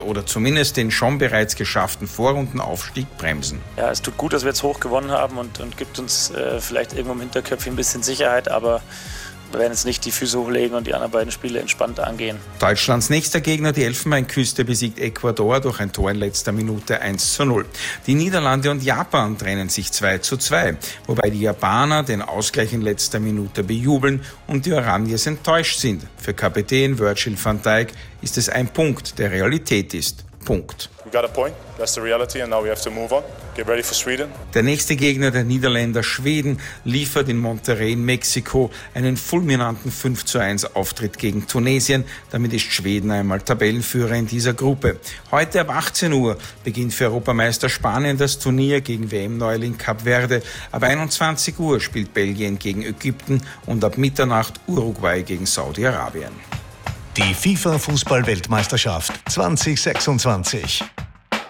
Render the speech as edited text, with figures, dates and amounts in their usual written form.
oder zumindest den schon bereits geschafften Vorrundenaufstieg bremsen. Ja, es tut gut, dass wir jetzt hoch gewonnen haben und gibt uns vielleicht irgendwo im Hinterköpfchen ein bisschen Sicherheit, aber wir werden jetzt nicht die Füße hochlegen und die anderen beiden Spiele entspannt angehen. Deutschlands nächster Gegner, die Elfenbeinküste, besiegt Ecuador durch ein Tor in letzter Minute 1:0. Die Niederlande und Japan trennen sich 2:2, wobei die Japaner den Ausgleich in letzter Minute bejubeln und die Oranjes enttäuscht sind. Für Kapitän Virgil van Dijk ist es ein Punkt, der Realität ist. Punkt. We got a point. That's the reality and now we have to move on. Get ready for Sweden. Der nächste Gegner der Niederländer, Schweden, liefert in Monterrey in Mexiko einen fulminanten 5:1 Auftritt gegen Tunesien. Damit ist Schweden einmal Tabellenführer in dieser Gruppe. Heute ab 18 Uhr beginnt für Europameister Spanien das Turnier gegen WM-Neuling Kap Verde. Ab 21 Uhr spielt Belgien gegen Ägypten und ab Mitternacht Uruguay gegen Saudi-Arabien. Die FIFA-Fußball-Weltmeisterschaft 2026.